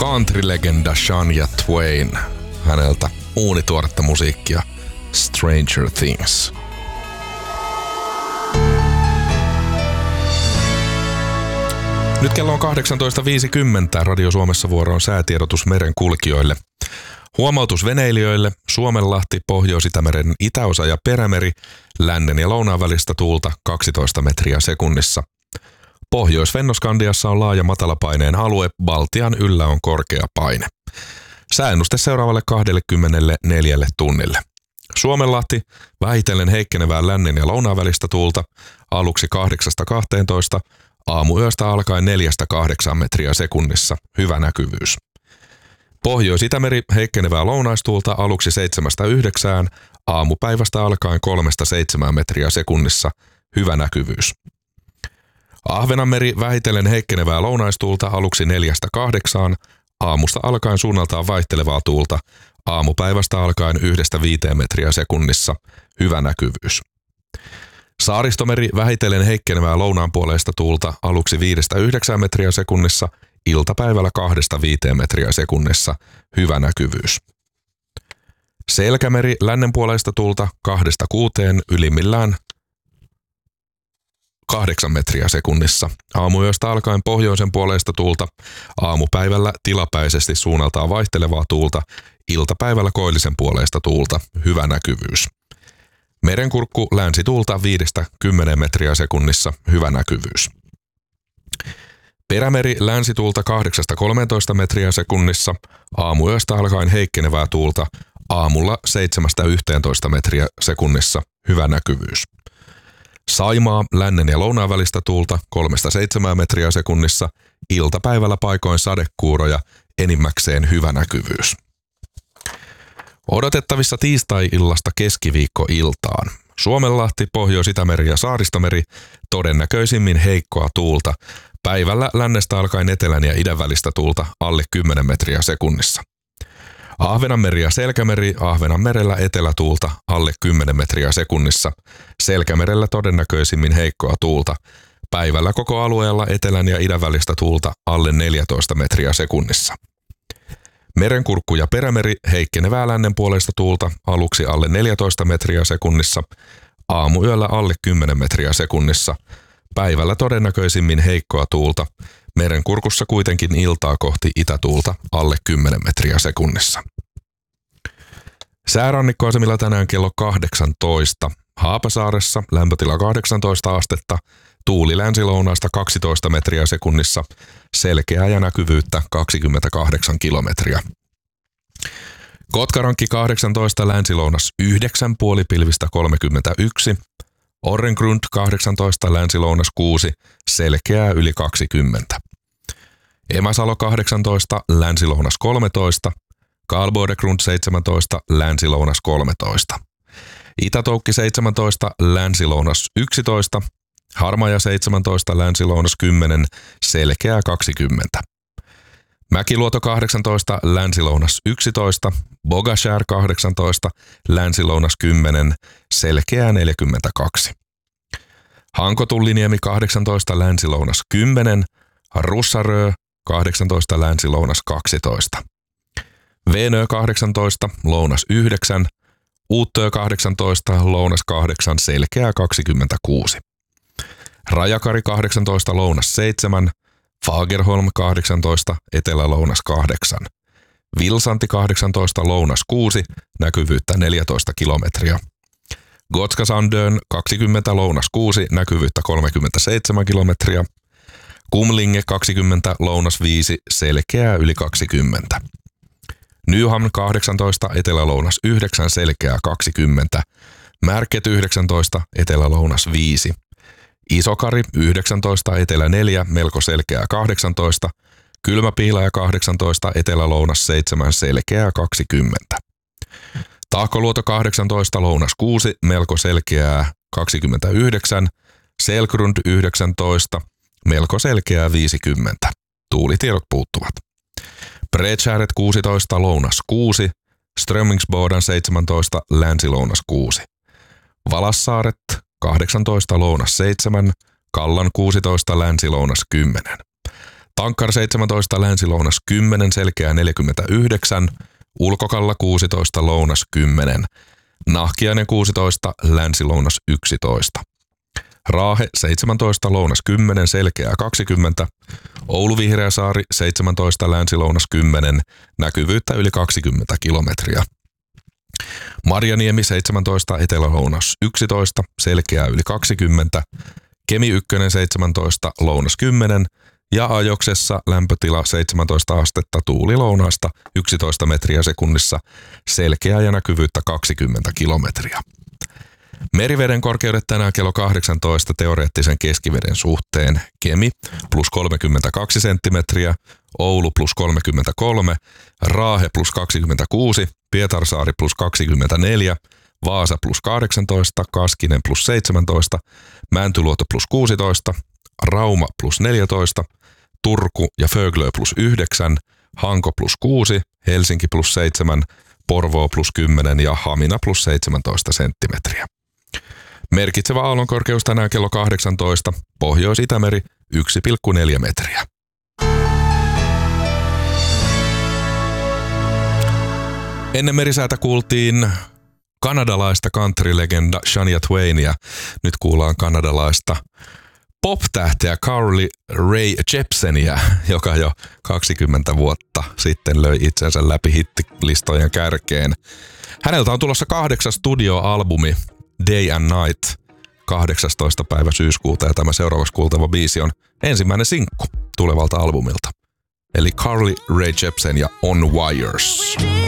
country-legenda Shania Twain. Häneltä uunituoretta musiikkia Stranger Things. Nyt kello on 18.50. Radio Suomessa vuoro on säätiedotus merenkulkijoille. Huomautus veneilijöille: Suomenlahti, Pohjois-Itämeren itäosa ja Perämeri, lännen ja lounaan välistä tuulta 12 metriä sekunnissa. Pohjois-Fennoskandiassa on laaja matalapaineen alue, Baltian yllä on korkea paine. Sääennuste seuraavalle 24 tunnille. Suomenlahti, vähitellen heikkenevää lännen ja lounaan välistä tuulta, aluksi 8-12, aamuyöstä alkaen 4-8 metriä sekunnissa, hyvä näkyvyys. Pohjois-Itämeri, heikkenevää lounaistuulta, aluksi 7-9, aamupäivästä alkaen 3-7 metriä sekunnissa, hyvä näkyvyys. Ahvenanmeri, vähitellen heikkenevää lounaistuulta, aluksi 4-8, aamusta alkaen suunnaltaan vaihtelevaa tuulta, aamupäivästä alkaen 1-5 metriä sekunnissa, hyvä näkyvyys. Saaristomeri, vähitellen heikkenevää lounaanpuoleista tuulta, aluksi 5-9 metriä sekunnissa, iltapäivällä 2-5 metriä sekunnissa, hyvä näkyvyys. Selkämeri, lännenpuoleista tuulta 2-6, ylimmillään 8 metriä sekunnissa. Aamuyöstä alkaen pohjoisen puoleista tuulta, aamupäivällä tilapäisesti suunnaltaan vaihtelevaa tuulta, iltapäivällä koillisen puoleista tuulta, hyvä näkyvyys. Merenkurkku, länsituulta 5-10 metriä sekunnissa, hyvä näkyvyys. Perämeri, länsituulta 8-13 metriä sekunnissa, aamuyöstä alkaen heikkenevää tuulta, aamulla 7-11 metriä sekunnissa, hyvä näkyvyys. Saimaa, lännen ja lounaan välistä tuulta 3-7 metriä sekunnissa, iltapäivällä paikoin sadekuuroja, enimmäkseen hyvä näkyvyys. Odotettavissa tiistai-illasta keskiviikkoiltaan. Suomenlahti, Pohjois-Itämeri ja Saaristomeri, todennäköisimmin heikkoa tuulta. Päivällä lännestä alkaen etelän ja idän välistä tuulta alle 10 metriä sekunnissa. Ahvenanmeri ja Selkämeri, Ahvenanmerellä etelätuulta alle 10 metriä sekunnissa. Selkämerellä todennäköisimmin heikkoa tuulta. Päivällä koko alueella etelän ja idän välistä tuulta alle 14 metriä sekunnissa. Merenkurkku ja Perämeri, heikkenevää lännen puolesta tuulta, aluksi alle 14 metriä sekunnissa, aamuyöllä alle 10 metriä sekunnissa, päivällä todennäköisimmin heikkoa tuulta, merenkurkussa kuitenkin iltaa kohti itätuulta alle 10 metriä sekunnissa. Säärannikkoasemilla tänään kello 18. Haapasaaressa lämpötila 18 astetta, tuuli länsilounaasta 12 metriä sekunnissa, selkeää ja näkyvyyttä 28 kilometriä. Kotkarankki 18, länsilounas 9, puolipilvistä 31, Orrengrund 18, länsilounas 6, selkeää yli 20. Emäsalo 18, länsilounas 13, Karlbodegrund 17, länsilounas 13. Itätoukki 17, länsilounas 11, Harmaja 17, länsilounas 10, selkeää 20. Mäkiluoto 18, länsilounas 11, Bogashär 18, länsilounas 10, selkeää 42. Hankotulliniemi 18, länsilounas 10, Russarö 18, länsilounas 12. Venö 18, lounas 9, Uuttöö 18, lounas 8, selkeää 26. Rajakari 18, lounas 7, Fagerholm 18, etelä-lounas 8. Vilsanti 18, lounas 6, näkyvyyttä 14 kilometriä. Gotskasandön 20, lounas 6, näkyvyyttä 37 kilometriä. Kumlinge 20, lounas 5, selkeää yli 20. Nyhamn 18, etelä-lounas 9, selkeää 20. Märket 19, etelä-lounas 5. Isokari 19, etelä 4, melko selkeää 18. Kylmäpiilaja 18, etelä-lounas 7, selkeää 20. Tahkoluoto 18, lounas 6, melko selkeää 29. Selgrund 19, melko selkeää 50. Tuulitiedot puuttuvat. Bredskäret 16, lounas 6, Strömmingsboden 17, länsilounas 6. Valassaaret 18, lounas 7, Kallan 16, länsilounas 10. Tankkar 17, länsi-lounas 10, selkeä 49, Ulkokalla 16, lounas 10, Nahkiainen 16, länsi-lounas 11. Raahe 17, lounas 10, selkeää 20, Oulu-Vihreäsaari 17, länsi-lounas 10, näkyvyyttä yli 20 kilometriä. Marjaniemi 17, etelä-lounas 11, selkeää yli 20, Kemi 1 17, lounas 10 ja Ajoksessa lämpötila 17 astetta, tuuli lounaasta 11 metriä sekunnissa, selkeää ja näkyvyyttä 20 kilometriä. Meriveden korkeudet tänään kello 18 teoreettisen keskiveden suhteen: Kemi plus 32 senttimetriä, Oulu plus 33, Raahe plus 26, Pietarsaari plus 24, Vaasa plus 18, Kaskinen plus 17, Mäntyluoto plus 16, Rauma plus 14, Turku ja Föglö plus 9, Hanko plus 6, Helsinki plus 7, Porvoo plus 10 ja Hamina plus 17 senttimetriä. Merkitsevä aallonkorkeus tänään kello 18, Pohjois-Itämeri 1,4 metriä. Ennen merisäätä kuultiin kanadalaista country-legenda Shania Twainia. Nyt kuullaan kanadalaista pop-tähteä Carly Rae Jepsenia, joka jo 20 vuotta sitten löi itsensä läpi hittilistojen kärkeen. Häneltä on tulossa 8. studioalbumi Day and Night 18. päivä syyskuuta, ja tämä seuraavaksi kuultava biisi on ensimmäinen sinkku tulevalta albumilta. Eli Carly Rae Jepsen ja On Wires.